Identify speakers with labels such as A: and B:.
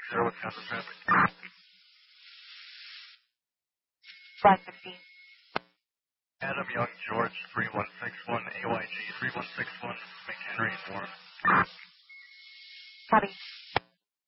A: with counter traffic.
B: 516.
A: Adam Young George 3161, AYG 3161, McHenry and Warren.